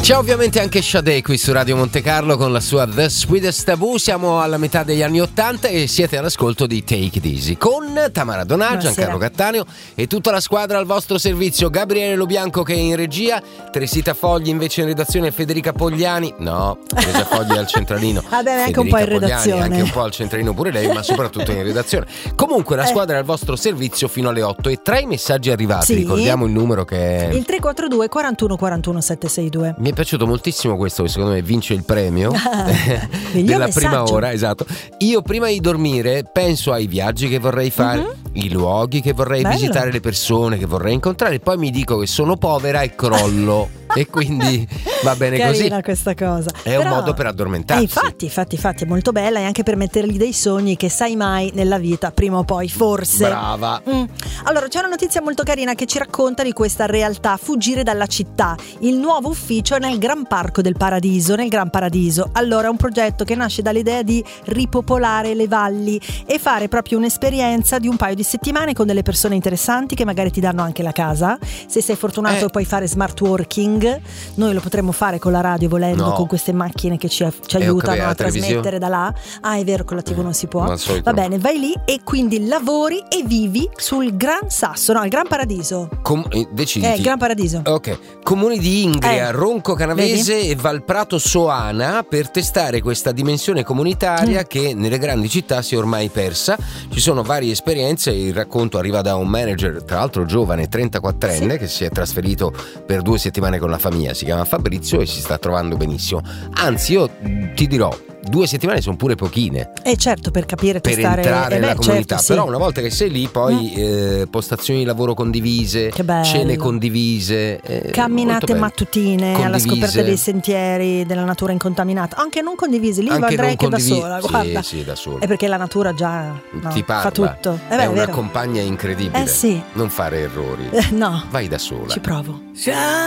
C'è ovviamente anche Sade qui su Radio Monte Carlo con la sua The Sweetest Taboo. Siamo alla metà degli anni '80 e siete all'ascolto di Take It Easy con Tamara Donà, Giancarlo Cattaneo e tutta la squadra al vostro servizio. Gabriele Lobianco che è in regia, Teresita Fogli invece in redazione, Federica Pogliani Teresa Fogli al centralino. Vabbè, anche un po' in redazione, anche un po' al centralino pure lei, ma soprattutto in redazione. Comunque la squadra è al vostro servizio fino alle 8 e tra i messaggi arrivati ricordiamo il numero che è il 342 41 41 762. Mi è piaciuto moltissimo questo, che secondo me vince il premio della prima ora. Esatto. Io prima di dormire penso ai viaggi che vorrei fare, i luoghi che vorrei visitare, le persone che vorrei incontrare, poi mi dico che sono povera e crollo. E quindi va bene così. Carina questa cosa. È un modo per addormentarsi. Infatti è molto bella e anche per mettergli dei sogni che sai mai nella vita, prima o poi, forse. Brava. Allora, c'è una notizia molto carina che ci racconta di questa realtà, fuggire dalla città. Il nuovo ufficio è nel Gran Parco del Paradiso, nel Gran Paradiso. Allora, è un progetto che nasce dall'idea di ripopolare le valli e fare proprio un'esperienza di un paio di settimane con delle persone interessanti che magari ti danno anche la casa. Se sei fortunato puoi fare smart working. Noi lo potremmo fare con la radio volendo, con queste macchine che ci aiutano a trasmettere da là. È vero, con la TV non si può. Va bene, vai lì e quindi lavori e vivi sul Gran Sasso, il Gran Paradiso. Deciditi. Il Gran Paradiso. Ok. Comuni di Ingria, Ronco Canavese e Valprato Soana per testare questa dimensione comunitaria che nelle grandi città si è ormai persa. Ci sono varie esperienze, il racconto arriva da un manager, tra l'altro giovane, 34enne, che si è trasferito per 2 settimane con la famiglia, si chiama Fabrizio e si sta trovando benissimo. Anzi, io ti dirò, 2 settimane sono pure pochine. Certo, per capire, per testare, entrare nella comunità. Certo, però una volta che sei lì poi postazioni di lavoro condivise, cene condivise, camminate mattutine condivise, alla scoperta dei sentieri, della natura incontaminata, anche non condivise. Lì andrei anche da sola, guarda. Sì, da sola. È perché la natura già ti parla, fa tutto. È una compagna incredibile. Sì. Non fare errori. No. Vai da sola. Ci provo.